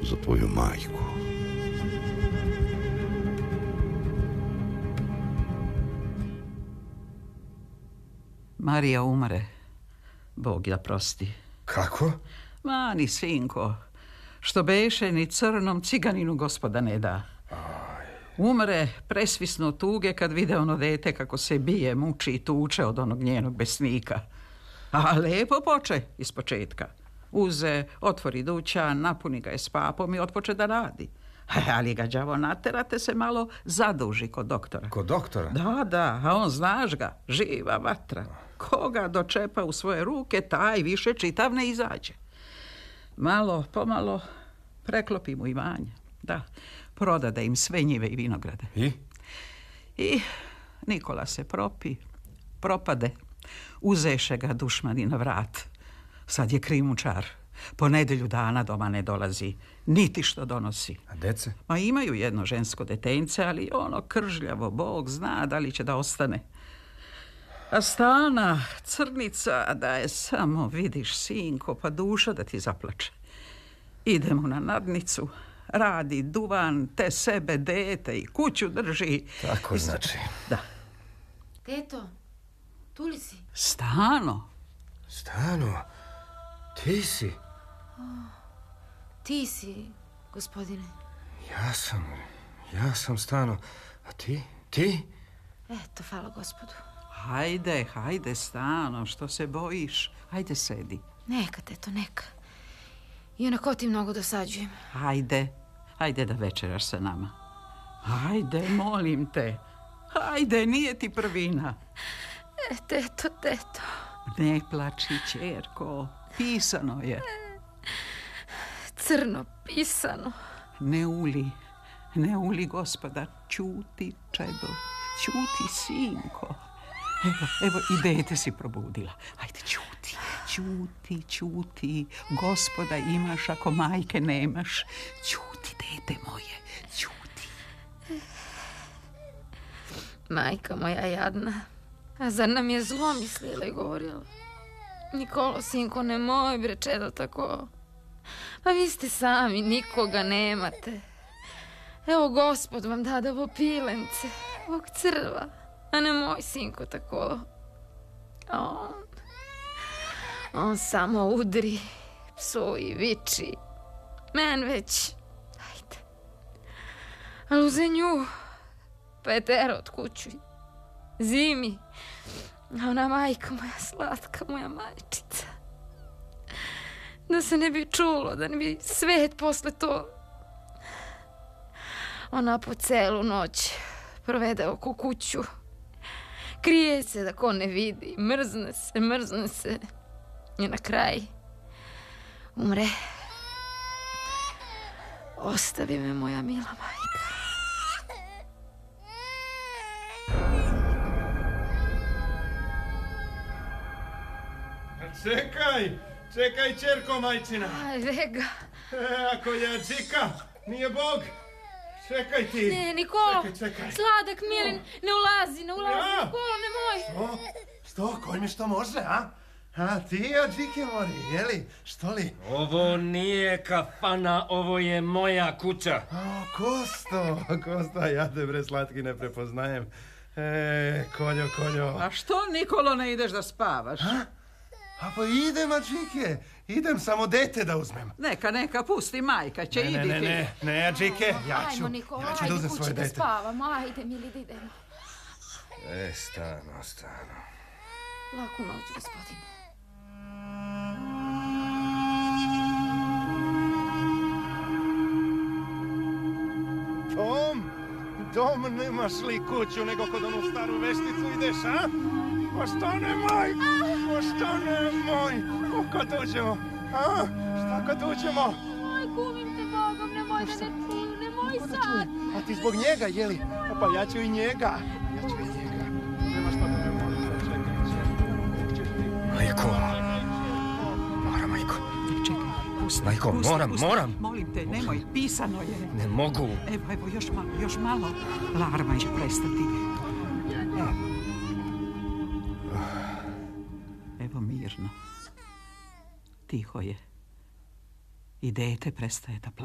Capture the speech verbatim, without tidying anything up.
za tvoju majku. Marija umre. Bog ja prosti. Kako? Mani, sinko, što beše ni crnom ciganinu gospoda ne da. Umre presvisno tuge kad vide ono dete kako se bije, muči i tuče od onog njenog besnika. A lepo poče iz početka. Uze, otvori dućan, napuni ga je s papom i otpoče da radi. Ali ga đavo naterate se malo zaduži kod doktora. Kod doktora? Da, da, a on znaš ga, živa vatra. Koga dočepa u svoje ruke, taj više čitav ne izađe. Malo, pomalo preklopi mu imanje. Da, prodade im sve njive i vinograde. I? I Nikola se propi, propade. Uzeše ga dušmani na vrat. Sad je krimučar. Po nedelju dana doma ne dolazi. Niti što donosi. A dece? Ma imaju jedno žensko detenjce, ali ono kržljavo, Bog zna da li će da ostane. A Stana, crnica, da je samo vidiš, sinko, pa duša da ti zaplače. Idemo na nadnicu, radi duvan, te sebe, dete i kuću drži. Tako I... znači. Da. Teto, tu li si? Stano. Stano, ti si? Oh, ti si, gospodine. Ja sam, ja sam Stano. A ti? Ti? Eto, hvala gospodu. Hajde, hajde, Stano, što se bojiš? Hajde, sedi. Neka, teto, neka. I onako ti mnogo dosađujem. Hajde, hajde da večeraš sa nama. Hajde, molim te. Hajde, nije ti prvina. E, teto, teto. Ne plači, ćerko. Pisano je. Crno pisano. Ne uli, ne uli, gospoda. Ćuti, čedo. Ćuti, sinko. Evo, evo, i dete si probudila. Ajde, ćuti, ćuti, ćuti. Gospoda imaš ako majke nemaš. Ćuti, dete moje, ćuti. Majka moja jadna. A zar nam je zlo mislila i govorila? Nikolo, sinko, nemoj bre, čedo, tako. Pa vi ste sami, nikoga nemate. Evo, gospod vam dade ovo pilence, ovog crva. A ne moj sinko tako. A on... On samo udri, psuji, viči. Men već... Ajde. Ali uze nju, pa je tero od kuću. Zimi. A ona majka moja slatka, moja majčica. Da se ne bi čulo, da ne bi svet posle to... Ona po celu noć provede oko kuću. Krije se da ko ne vidi. Mrzne se, mrzne se. I na kraj umre. Ostavi me, moja mila majka. Čekaj, čekaj, čerko majčina. Ajde ga. E, ako je Đika, nije Bog. Čekaj ti. Ne, Nikolo, čekaj, čekaj. Sladak, Milin, ne ulazi, ne ulazi, Ja. Nikolo, nemoj. Što? Što? Koji mi što može, a? A ti, a Đike mori, jeli? Što li? Ovo nije kafana, ovo je moja kuća. O, Kosto, Kosto, ja te bre slatki ne prepoznajem. E, konjo, konjo. A što, Nikolo, ne ideš da spavaš? A? A pa idem, a Đike, idem samo dete da uzmem. Neka, neka, pusti, majka će, Ne, idi ne, ti. ne, ne, ne, a Đike, ja ću, Ajmo, Nikolo, ja ću da ajde uzem kući svoje da dete. spavamo, ajde, mili, da idemo. E, Stano, Stano. Laku noć, gospodine. Tom, Tom, nemaš li kuću nego kod onu staru vešticu ideš, a? Pa što nemoj, pa što nemoj, o, kad uđemo, a? Šta kad uđemo? Aj, kumim te Bogom, nemoj da ne čuju, nemoj sad. A ti zbog njega, jeli? Pa ja ću i njega, ja ću i njega. Nema šta da me molim, čekaj, čekaj. Majko, moram, majko. Čekaj, pusti, Majko, pusti, moram, pusti. moram. Molim te, nemoj, pisano je. Ne mogu. Evo, evo, još malo, još malo. Larma će prestati. Evo. Evo, mirno. Tiho je. I dete prestaje da plače.